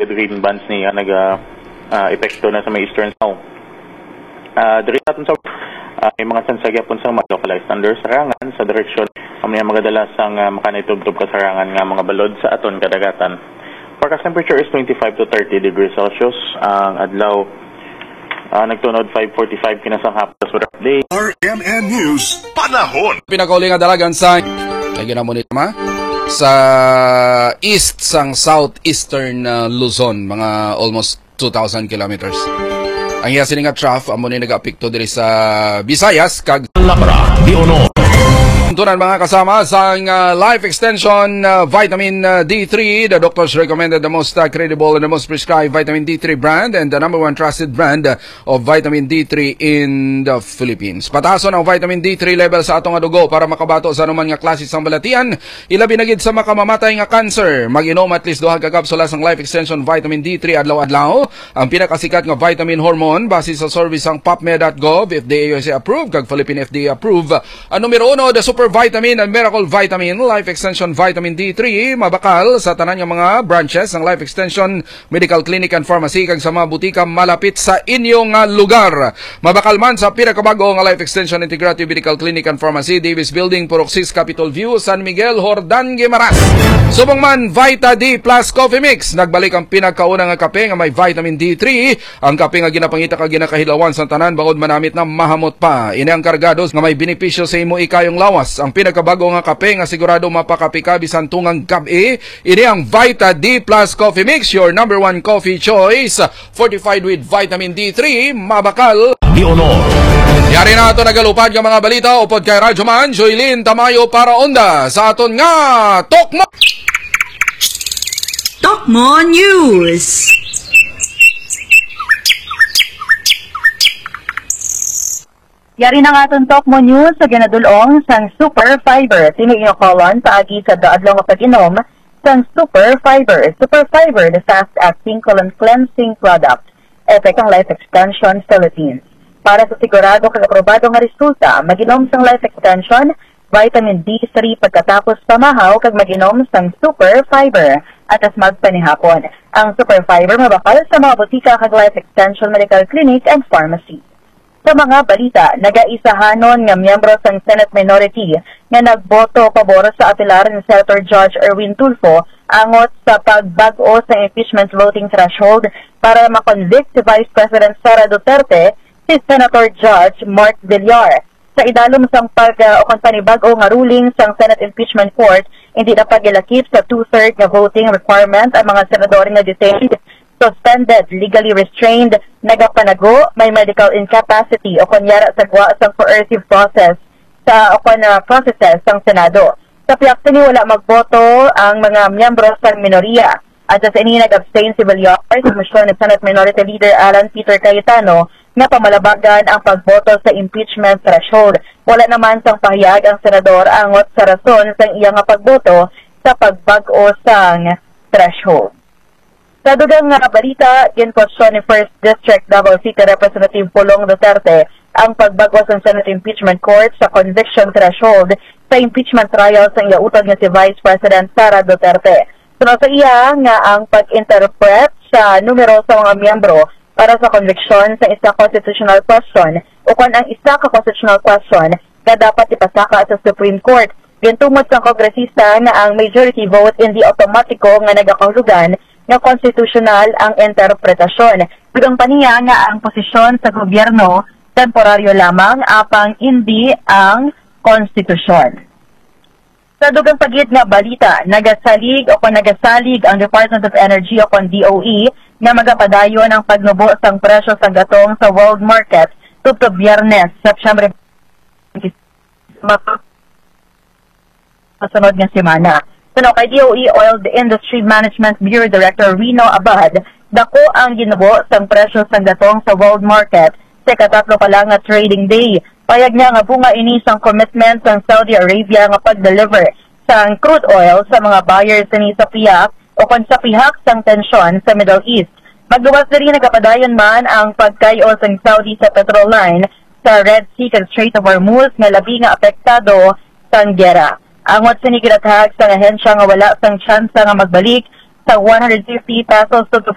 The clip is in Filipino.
isolated rain bands niya epekto na sa may eastern south. Diri natin sa may mga sansagyapon sa localized under sarangan sa direksyon may mga dalasang makanitubtob kasarangan nga mga balod sa aton kadagatan. Forecast temperature is 25 to 30 degrees Celsius. Ang adlaw nagtunod 5:45 kinasang hapon sa day. RMN News Panahon. Pinakauli nga dalagan sa ginamon sa east sang southeastern Luzon, mga almost 2,000 kilometers. Ang iya sini nga trough amo ni nag-apekto diri sa Visayas kag Labra di Ono. Tunan mga kasama sa Life Extension Vitamin D3, the doctors recommended the most credible and the most prescribed Vitamin D3 brand and the number one trusted brand of Vitamin D3 in the Philippines. Patason ang Vitamin D3 level sa atong dugo para makabato sa anuman nga klase sang balatian, ilabi na gid sa makamamatay nga cancer. Mag-inom at least 2 ka kapsula sang Life Extension Vitamin D3 adlaw-adlaw. Ang pinakasikat nga vitamin hormone base sa service sang popmed.gov, FDA USA approved kag Philippine FDA approved. Ang numero 1, the Super Vitamin and Miracle Vitamin Life Extension Vitamin D3, mabakal sa tanan nga mga branches ng Life Extension Medical Clinic and Pharmacy kag sa mga butika malapit sa inyong lugar. Mabakal man sa pinakabago nga Life Extension Integrative Medical Clinic and Pharmacy, Davis Building, Purok 6, Capitol View, San Miguel, Hordan, Guimaras. Subong man Vita D Plus Coffee Mix, nagbalik ang pinakauna nga kape nga may Vitamin D3, ang kape nga ginapangita kag ginakahilawan sa tanan bangod manamit na mahamot pa. Ini ang kargados nga may benepisyo sa imo ikayong lawas. Ang pinakabago nga kape nga sigurado mapakapi ka bisan tungang gabi, ini ang Vita D Plus Coffee Mix, your number one coffee choice, fortified with Vitamin D3, mabakal Di Ono. Yari na ito nagalupad ng mga balita upod kay Radyo Man, Joylyn Tamayo para onda sa aton nga Tokmo News. Yari na nga itong Tokmo News sa ginadulong sang Super Fiber. Tinuiyokolon paagi sa daadlong pag-inom sang Super Fiber. Super Fiber, the fast-acting colon cleansing product. Epekang Life Extension Philippines. Para sa sigurado kag aprobado nga resulta, mag-inom sang Life Extension, Vitamin D3 pagkatapos pamahaw kag mag-inom sang Super Fiber at as magpanihapon. Ang Super Fiber mabakal sa mga butika kag Life Extension Medical Clinic and Pharmacy. Sa mga balita, nagaisahanon nga miyembro sang Senate Minority nga nagboto pabor sa apilaran ni Senator Judge Erwin Tulfo angot sa pagbag-o sa impeachment voting threshold para makonvict si Vice President Sara Duterte si Senator Judge Mark Villar. Sa idalom sang panibag-o nga ruling sang Senate Impeachment Court, hindi na pagilakip sa 2/3 nga voting requirement ang mga senador nga detained, suspended, legally restrained, nagapanago, may medical incapacity o kunyara sagwa sa coercive process sa processes ng Senado. Sa piyakto ni wala magboto ang mga miyembro sa minoriya at sa ini nag-abstain si Villar, komisyon ni Senate Minority Leader Alan Peter Cayetano na pamalabagan ang pagboto sa impeachment threshold. Wala naman sang pahayag ang senador angot sa rason sang iyang pagboto sa pagbag-o sang threshold. Sa dugang nga balita, ginkwestiyon ni 1st District Davao City Representative Pulong Duterte ang pagbago sa Senate Impeachment Court sa conviction threshold sa impeachment trial sa iautod nga si Vice President Sara Duterte. Sunod sa iya nga ang pag-interpret sa numero sa mga miyembro para sa conviction sa isa constitutional question o kung ang isa ka constitutional question na dapat ipasaka sa Supreme Court. Gintungod sa kongresista na ang majority vote hindi automatiko nga nagakahulugan na constitutional ang interpretasyon. Bilang paniya nga ang posisyon sa gobyerno temporaryo lamang apang hindi ang konstitusyon. Sa dugang pagid nga balita, nagasalig ang Department of Energy o DOE na magapadayon ang pagnubo sang presyo sa gatong sa world market tubtob Biyernes, September masunod nga semana. Suno kay DOE Oil Industry Management Bureau Director Rino Abad, dako ang ginubo sang presyo sa gatong sa world market sa katatlo pa lang nga trading day. Payag niya nga bunga ini sang commitment ng Saudi Arabia nga pag-deliver sang crude oil sa mga buyers ni sa pihak o kung sa pihak sang tensyon sa Middle East. Magluwas na rin nagapadayon man ang pagkayo sang Saudi sa petrol line sa Red Sea and Strait of Hormuz nga labi nga apektado sang gera. Angot sa nigilatahag sang ahensya nga wala sang tsansa nga magbalik sa 150 pesos to